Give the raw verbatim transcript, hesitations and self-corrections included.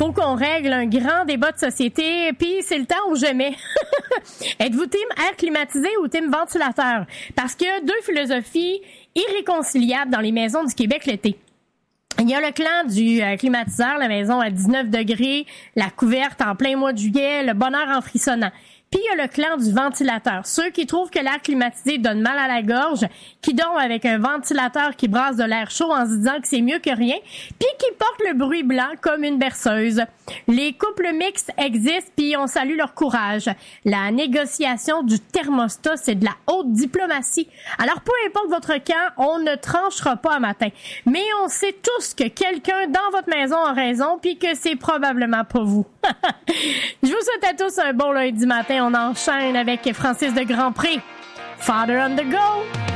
faut qu'on règle un grand débat de société, puis c'est le temps ou jamais. Êtes-vous team air climatisé ou team ventilateur? Parce qu'il y a deux philosophies irréconciliables dans les maisons du Québec l'été. Il y a le clan du euh, climatiseur, la maison à dix-neuf degrés, la couverte en plein mois de juillet, le bonheur en frissonnant. Puis il y a le clan du ventilateur, ceux qui trouvent que l'air climatisé donne mal à la gorge, qui dorment avec un ventilateur qui brasse de l'air chaud en se disant que c'est mieux que rien, puis qui portent le bruit blanc comme une berceuse. Les couples mixtes existent, puis on salue leur courage. La négociation du thermostat, c'est de la haute diplomatie. Alors peu importe votre camp, on ne tranchera pas à matin. Mais on sait tous que quelqu'un dans votre maison a raison, puis que c'est probablement pas vous. Je vous souhaite à tous un bon lundi matin. On enchaîne avec Francis de Grandpré. Father on the go!